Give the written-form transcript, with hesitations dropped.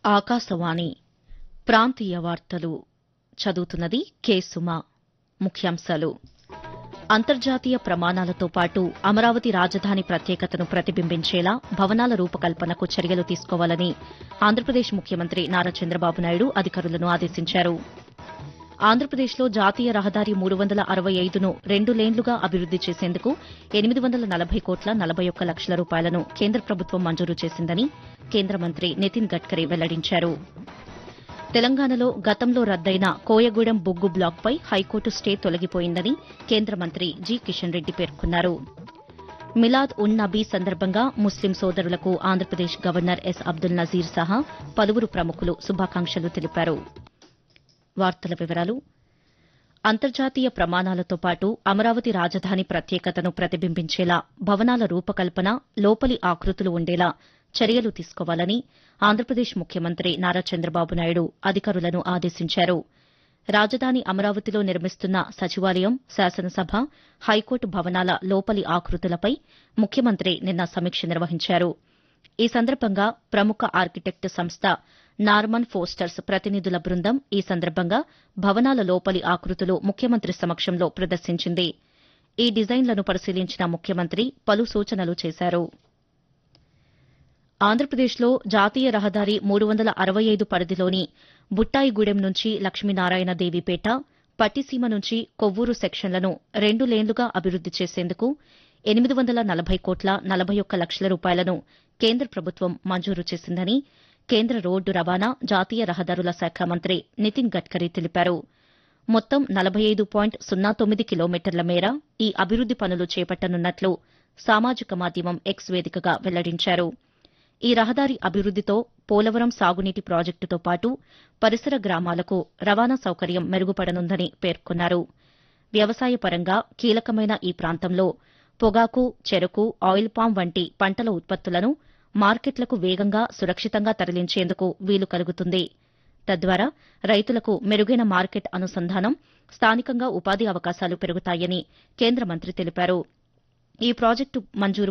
ఆకాశవాణి ప్రాంతీయ వార్తలు చదువుతున్నది కె సుమ. ముఖ్యాంశాలు అంతర్జాతీయ ప్రమాణాలతో పాటు అమరావతి రాజధాని ప్రత్యేకతను ప్రతిబింబించేలా భవనాల రూపకల్పనకు చర్యలు తీసుకోవాలని ఆంధ్రప్రదేశ్ ముఖ్యమంత్రి నారా చంద్రబాబు నాయుడు అధికారులను ఆదేశించారు. ఆంధ్రప్రదేశ్లో జాతీయ రహదారి 365ను 2 లేన్లుగా అభివృద్ది చేసేందుకు 840 కోట్ల 41 లక్షల రూపాయలను కేంద్ర ప్రభుత్వం మంజూరు చేసిందని కేంద్ర మంత్రి నితిన్ గడ్కరీ వెల్లడించారు. తెలంగాణలో గతంలో రద్దయిన కోయగూడెం బొగ్గు బ్లాక్పై హైకోర్టు స్టే తొలగిపోయిందని కేంద్ర మంత్రి జి కిషన్ రెడ్డి పేర్కొన్నారు. మిలాద్ ఉన్ నబీ సందర్భంగా ముస్లిం సోదరులకు ఆంధ్రప్రదేశ్ గవర్నర్ ఎస్ అబ్దుల్ నజీర్ సహా పలువురు ప్రముఖులు శుభాకాంక్షలు తెలిపారు. వార్తల వివరాలు అంతర్జాతీయ ప్రమాణాలతో పాటు అమరావతి రాజధాని ప్రత్యేకతను ప్రతిబింబించేలా భవనాల రూపకల్పన, లోపలి ఆకృతులు ఉండేలా చర్యలు తీసుకోవాలని ఆంధ్రప్రదేశ్ ముఖ్యమంత్రి నారా చంద్రబాబు నాయుడు అధికారులను ఆదేశించారు. రాజధాని అమరావతిలో నిర్మిస్తున్న సచివాలయం, శాసనసభ, హైకోర్టు భవనాల లోపలి ఆకృతులపై ముఖ్యమంత్రి నిన్న సమీక్ష నిర్వహించారు. ఈ సందర్భంగా ప్రముఖ ఆర్కిటెక్ట్ సంస్థ నార్మన్ ఫోస్టర్స్ ప్రతినిధుల బృందం ఈ సందర్భంగా భవనాల లోపలి ఆకృతులు ముఖ్యమంత్రి సమక్షంలో ప్రదర్శించింది. ఈ డిజైన్లను పరిశీలించిన ముఖ్యమంత్రి పలు సూచనలు చేశారు. ఆంధ్రప్రదేశ్లో జాతీయ రహదారి 365 పరిధిలోని బుట్టాయిగూడెం నుంచి లక్ష్మీనారాయణ దేవిపేట, పట్టిసీమ నుంచి కొవ్వూరు సెక్షన్లను 2 లేన్లుగా అభివృద్ది చేసేందుకు 840 కోట్ల 41 లక్షల రూపాయలను కేంద్ర ప్రభుత్వం మంజూరు చేసిందని కేంద్ర రోడ్డు రవాణా, జాతీయ రహదారుల శాఖ మంత్రి నితిన్ గడ్కరీ తెలిపారు. మొత్తం 45.09 కిలోమీటర్ల మేర ఈ అభివృద్ది పనులు చేపట్టనున్నట్లు సామాజిక మాధ్యమం ఎక్స్ వేదికగా వెల్లడించారు. ఈ రహదారి అభివృద్దితో పోలవరం సాగునీటి ప్రాజెక్టుతో పాటు పరిసర గ్రామాలకు రవాణా సౌకర్యం మెరుగుపడనుందని పేర్కొన్నారు. వ్యవసాయ పరంగా కీలకమైన ఈ ప్రాంతంలో పొగాకు, చెరకు, ఆయిల్ పామ్ వంటి పంటల ఉత్పత్తులను మార్కెట్లకు వేగంగా, సురక్షితంగా తరలించేందుకు వీలు కలుగుతుంది. తద్వారా రైతులకు మెరుగైన మార్కెట్ అనుసంధానం, స్థానికంగా ఉపాధి అవకాశాలు పెరుగుతాయని కేంద్ర మంత్రి తెలిపారు. ఈ ప్రాజెక్టు మంజూరు